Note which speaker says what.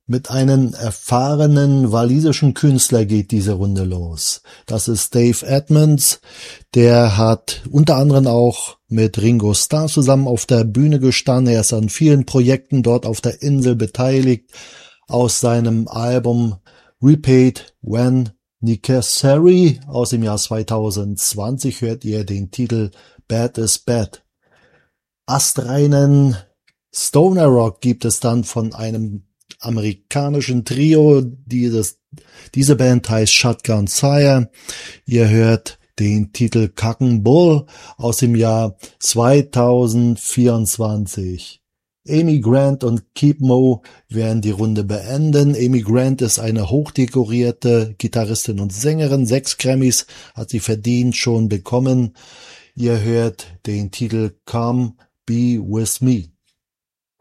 Speaker 1: Mit einem erfahrenen walisischen Künstler geht diese Runde los. Das ist Dave Edmonds. Der hat unter anderem auch mit Ringo Starr zusammen auf der Bühne gestanden. Er ist an vielen Projekten dort auf der Insel beteiligt. Aus seinem Album Repeat When Necessary aus dem Jahr 2020 hört ihr den Titel Bad is Bad. Astreinen Stoner Rock gibt es dann von einem amerikanischen Trio. Diese Band heißt Shotgun Sire. Ihr hört den Titel Cock and Bull aus dem Jahr 2024. Amy Grant und Keith Moe werden die Runde beenden. Amy Grant ist eine hochdekorierte Gitarristin und Sängerin. 6 Grammys hat sie verdient schon bekommen. Ihr hört den Titel Come Be With Me.